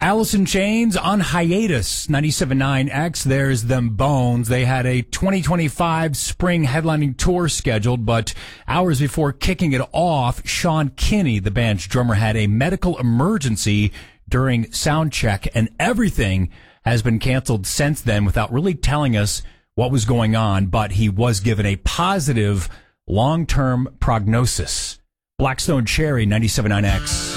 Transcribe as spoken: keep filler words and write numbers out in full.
Alice in Chains on hiatus, ninety-seven point nine X. There's Them Bones. They had a twenty twenty-five spring headlining tour scheduled, but hours before kicking it off, Sean Kinney, the band's drummer, had a medical emergency during sound check, and everything has been canceled since then without really telling us what was going on, but he was given a positive long-term prognosis. Blackstone Cherry, ninety-seven point nine X.